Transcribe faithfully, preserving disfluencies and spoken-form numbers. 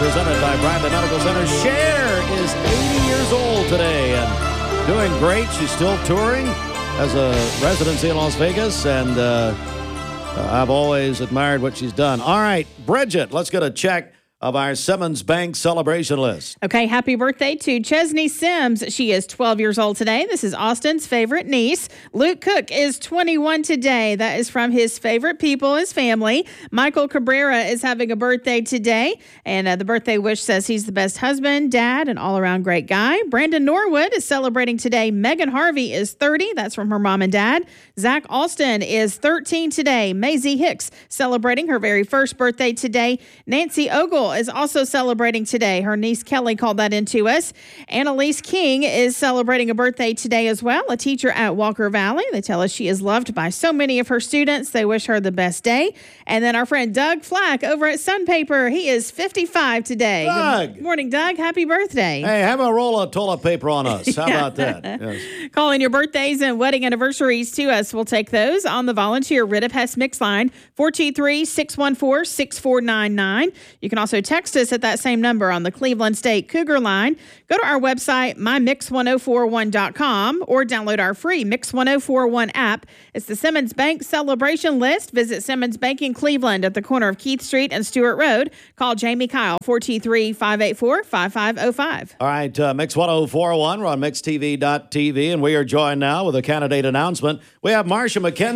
presented by Bradley Medical Center. Cher is eighty years old today and doing great. She's still touring, has a residency in Las Vegas, and uh, I've always admired what she's done. All right, Bridget, let's get a check of our Simmons Bank celebration list. Okay, happy birthday to Chesney Sims. She is twelve years old today. This is Austin's favorite niece. Luke Cook is twenty-one today. That is from his favorite people, his family. Michael Cabrera is having a birthday today, and uh, the birthday wish says he's the best husband, dad, and all-around great guy. Brandon Norwood is celebrating today. Megan Harvey is thirty. That's from her mom and dad. Zach Alston is thirteen today. Maisie Hicks celebrating her very first birthday today. Nancy Ogle is also celebrating today. Her niece Kelly called that into us. Annalise King is celebrating a birthday today as well, a teacher at Walker Valley. They tell us she is loved by so many of her students. They wish her the best day. And then our friend Doug Flack over at Sunpaper, he is fifty-five today. Doug. Good morning, Doug. Happy birthday. Hey, have a roll of toilet paper on us. How about that? Yes. Calling your birthdays and wedding anniversaries to us. We'll take those on the volunteer Rid of Hess Mix line, four two three, six one four, six four nine nine. You can also text us at that same number on the Cleveland State Cougar line. Go to our website, my mix one oh four one dot com, or download our free Mix one oh four one app. It's the Simmons Bank celebration list. Visit Simmons Bank in Cleveland at the corner of Keith Street and Stewart Road. Call Jamie Kyle, four two three, five eight four, five five oh five. All right, uh, Mix one oh four one. We're on mix t v dot t v, and we are joined now with a candidate announcement. We have Marsha McKenzie.